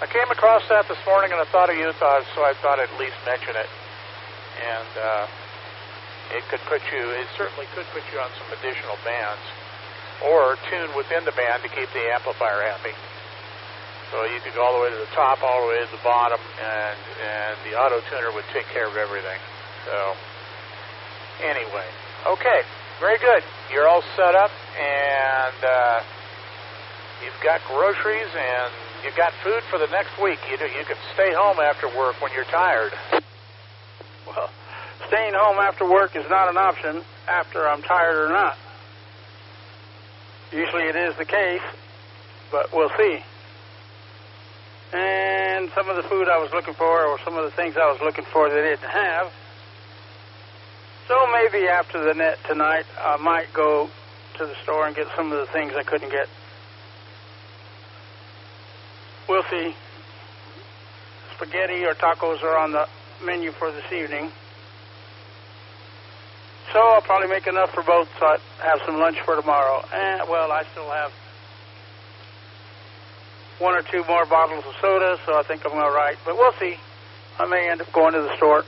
I came across that this morning and I thought of you, so I thought I'd at least mention it. And it certainly could put you on some additional bands, or tune within the band to keep the amplifier happy. So you could go all the way to the top, all the way to the bottom, and the auto tuner would take care of everything. So anyway, okay, very good. You're all set up, and you've got groceries, and you've got food for the next week. You can stay home after work when you're tired. Well, staying home after work is not an option after I'm tired or not. Usually it is the case, but we'll see. And some of the food I was looking for, or some of the things I was looking for, they didn't have. So maybe after the net tonight, I might go to the store and get some of the things I couldn't get. We'll see. Spaghetti or tacos are on the menu for this evening. So I'll probably make enough for both, so I have some lunch for tomorrow. And, well, I still have 1 or 2 more bottles of soda, so I think I'm all right. But we'll see. I may end up going to the store.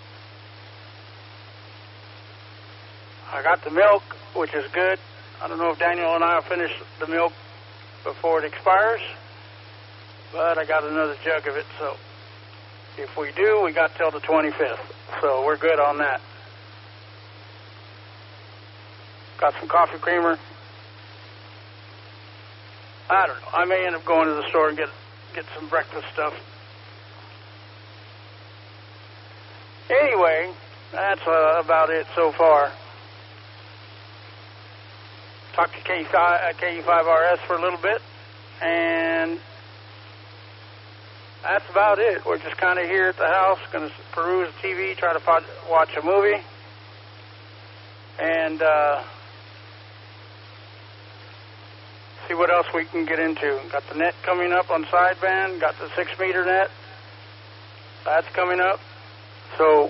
I got the milk, which is good. I don't know if Daniel and I will finish the milk before it expires, but I got another jug of it, so if we do, we got till the 25th, so we're good on that. Got some coffee creamer. I don't know. I may end up going to the store and get some breakfast stuff. Anyway, that's about it so far. Talked to KU5RS for a little bit, and that's about it. We're just kind of here at the house, going to peruse TV, try to watch a movie, and see what else we can get into. Got the net coming up on sideband, got the 6-meter net. That's coming up. So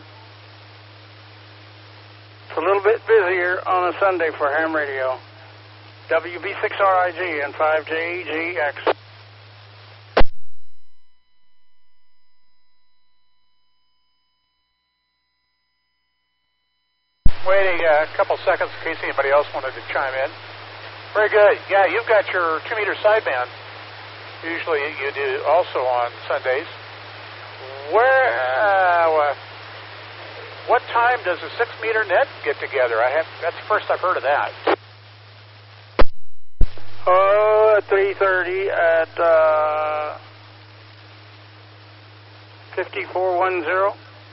it's a little bit busier on a Sunday for ham radio. WB6RIG and 5JGX. Waiting a couple seconds in case anybody else wanted to chime in. Very good. Yeah, you've got your 2-meter sideband. Usually you do also on Sundays. What time does a 6-meter net get together? That's the first I've heard of that. At 3:30 at 5410.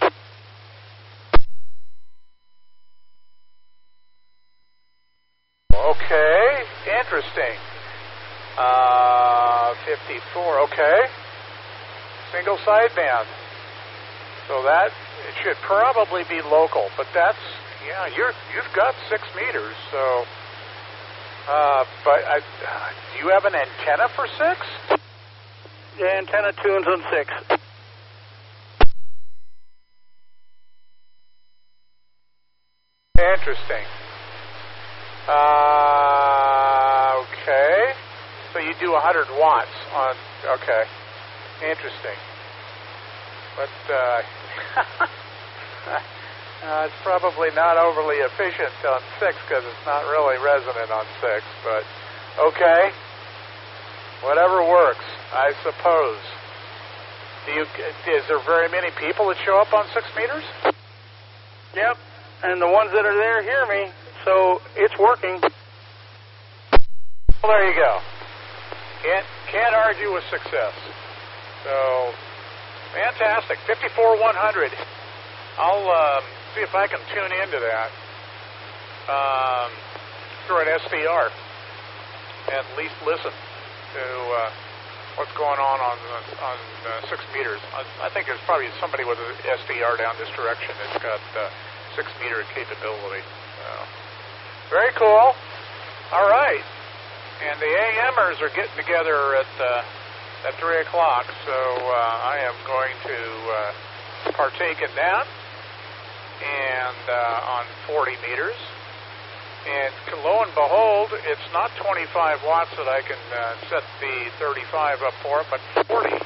Okay, interesting. 54, okay. Single sideband. So that, it should probably be local, but that's, yeah, you've got 6 meters, so, but do you have an antenna for 6? The antenna tunes on 6. Interesting. Okay. So you do 100 watts on, okay. Interesting. But it's probably not overly efficient on 6 because it's not really resonant on 6, but okay. Whatever works, I suppose. Is there very many people that show up on 6 meters? Yep, and the ones that are there hear me. So it's working. Well, there you go. Can't argue with success. So fantastic. 54100. I'll see if I can tune into that through an SDR and at least listen to what's going on 6 meters. I think there's probably somebody with an SDR down this direction that's got 6-meter capability. Very cool. All right. And the AMers are getting together at 3 o'clock, so I am going to partake in that and on 40 meters. And lo and behold, it's not 25 watts that I can set the 35 up for, but 40.